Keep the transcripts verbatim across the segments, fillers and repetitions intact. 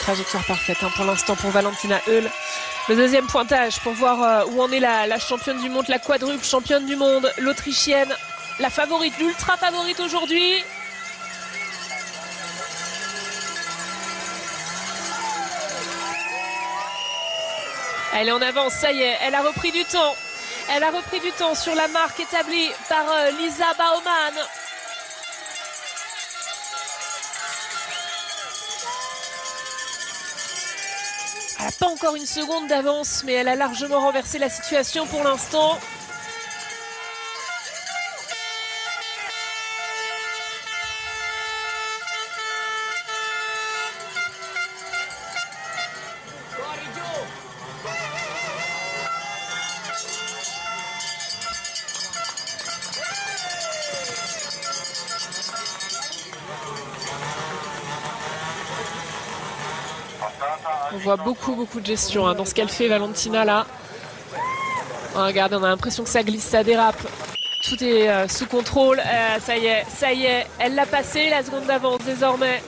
trajectoire parfaite hein, pour l'instant pour Valentina Höll. Le deuxième pointage pour voir euh, où en est la, la championne du monde, la quadruple championne du monde, l'Autrichienne, la favorite, l'ultra favorite aujourd'hui. Elle est en avance, ça y est, elle a repris du temps. Elle a repris du temps sur la marque établie par euh, Lisa Baumann. Elle n'a pas encore une seconde d'avance, mais elle a largement renversé la situation pour l'instant. On voit beaucoup, beaucoup de gestion hein, dans ce qu'elle fait, Valentina, là. Oh, regardez, on a l'impression que ça glisse, ça dérape. Tout est euh, sous contrôle. Euh, ça y est, ça y est. Elle l'a passé, la seconde d'avance, désormais.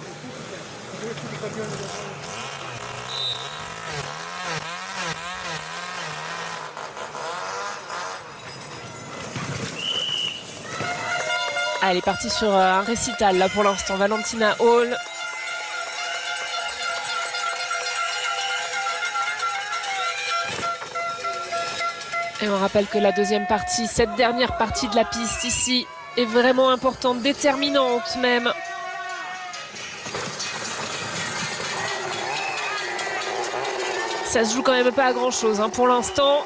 Ah, elle est partie sur euh, un récital, là, pour l'instant. Valentina Höll. Et on rappelle que la deuxième partie, cette dernière partie de la piste ici, est vraiment importante, déterminante même. Ça se joue quand même pas à grand chose hein, pour l'instant.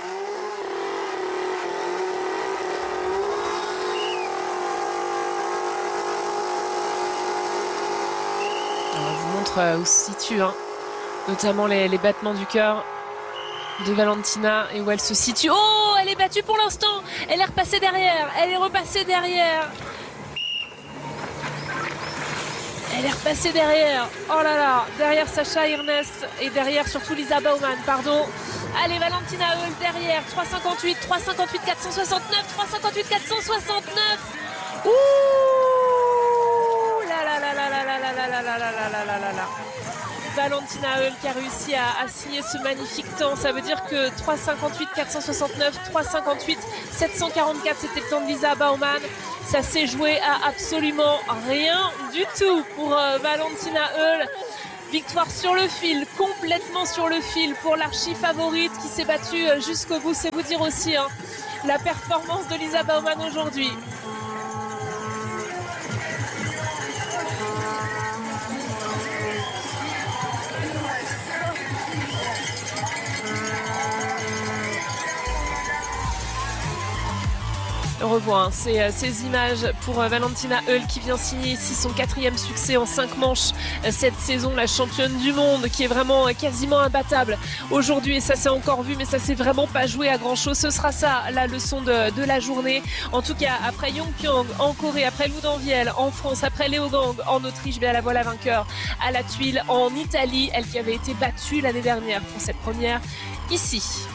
On vous montre où se situe, hein, notamment les, les battements du cœur de Valentina et où elle se situe. Oh, elle est battue pour l'instant. Elle est repassée derrière. Elle est repassée derrière. Elle est repassée derrière. Oh là là, derrière Sascha Ernest et derrière surtout Lisa Baumann, pardon. Allez, Valentina Höll derrière. trois cinquante-huit, trois cinquante-huit, quatre cent soixante-neuf, trois cinquante-huit, quatre cent soixante-neuf. Ouh là là là là là là là là là là là là là là là. Valentina Höll qui a réussi à, à signer ce magnifique temps. Ça veut dire que trois cinquante-huit, quatre cent soixante-neuf, trois cinquante-huit, sept cent quarante-quatre, c'était le temps de Lisa Baumann. Ça s'est joué à absolument rien du tout pour euh, Valentina Höll. Victoire sur le fil, complètement sur le fil pour l'archi favorite qui s'est battue jusqu'au bout. C'est vous dire aussi hein, la performance de Lisa Baumann aujourd'hui. On revoit hein, ces, ces images pour Valentina Höll qui vient signer ici son quatrième succès en cinq manches cette saison, la championne du monde qui est vraiment quasiment imbattable aujourd'hui et ça s'est encore vu mais ça s'est vraiment pas joué à grand chose. Ce sera ça la leçon de, de la journée. En tout cas après Yongpyong en Corée, après Lou Danviel en France, après Léo Gang en Autriche, bien la voilà vainqueur à la tuile en Italie, elle qui avait été battue l'année dernière pour cette première ici.